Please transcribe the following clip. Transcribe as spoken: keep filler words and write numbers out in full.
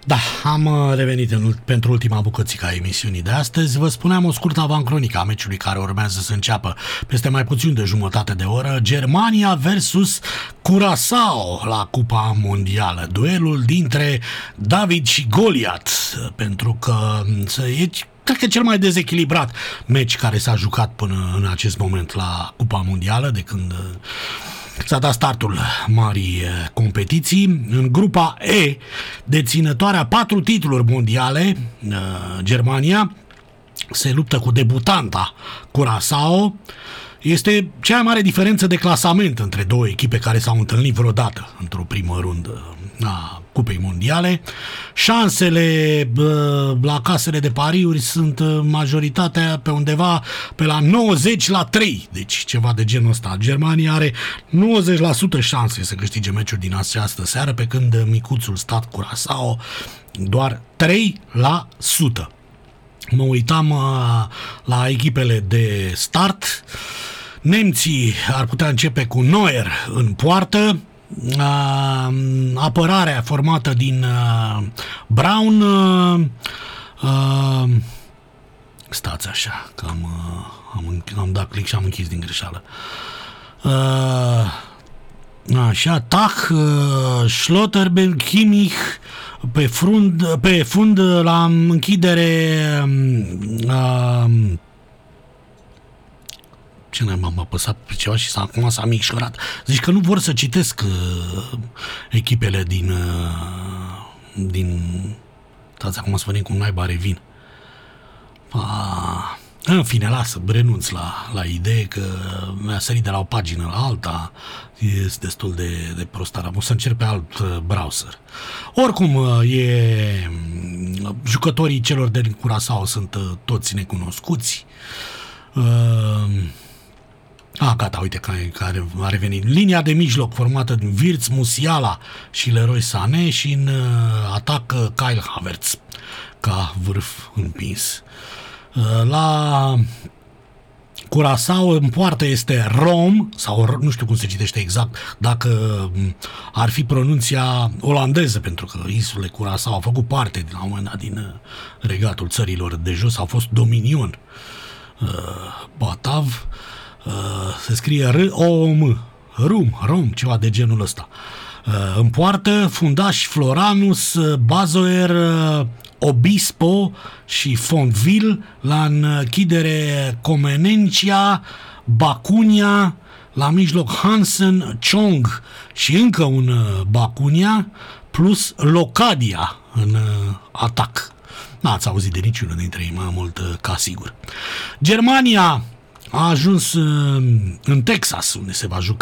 Da, am revenit în, pentru ultima bucățică a emisiunii de astăzi. Vă spuneam o scurtă avancronică a meciului care urmează să înceapă peste mai puțin de jumătate de oră. Germania versus Curaçao la Cupa Mondială. Duelul dintre David și Goliat, pentru că e, cred că cel mai dezechilibrat meci care s-a jucat până în acest moment la Cupa Mondială, de când s-a dat startul marii competiții. În grupa E, deținătoarea patru titluri mondiale, Germania, se luptă cu debutanta Curaçao. Este cea mai mare diferență de clasament între două echipe care s-au întâlnit vreodată într-o primă rundă a Cupei Mondiale. Șansele la casele de pariuri sunt majoritatea pe undeva pe la nouăzeci la trei, deci ceva de genul ăsta. Germania are nouăzeci la sută șanse să câștige meciul din această seară, pe când micuțul stat Curaçao doar trei la sută. Mă uitam la echipele de start. Nemții ar putea începe cu Neuer în poartă. Uh, apărarea formată din uh, Braun, uh, uh, stați așa că am, uh, am, am dat click și am închis din greșeală, uh, așa, Tach, uh, Schlotterbeck, Kimmich pe fund, pe fund la închidere, uh, ce n-am m-am apăsat pe ceva și s-a, acum s-a micșorat. Zici că nu vor să citesc uh, echipele din uh, din stați acum să vedem cum naiba revin. Ah, în fine, lasă, renunț la, la idee că mi-a sărit de la o pagină la alta. Este destul de, de prostar. O să încerc pe alt uh, browser. Oricum, uh, e jucătorii celor de Curaçao sunt uh, toți necunoscuți. Uh, A, gata, uite care, care a revenit. Linia de mijloc formată din Wirtz, Musiala și Leroy Sané și în uh, atac uh, Kyle Havertz ca vârf împins. Uh, la Curaçao în poartă este Rom, sau nu știu cum se citește exact, dacă uh, ar fi pronunția olandeză, pentru că insulele Curaçao au făcut parte din, la un moment dat din uh, regatul țărilor de jos, au fost dominion uh, Batav. Uh, se scrie R-O-M, Rum, Rom, ceva de genul ăsta. Uh, în poartă, fundași Floranus, Bazoer, uh, Obispo și Fontville. La închidere Comenencia, Bacunia, la mijloc Hansen, Chong și încă un uh, Bacunia, plus Locadia în uh, atac. N-ați auzit de niciunul dintre ei, mai mult uh, ca sigur. Germania a ajuns în Texas, unde se va juca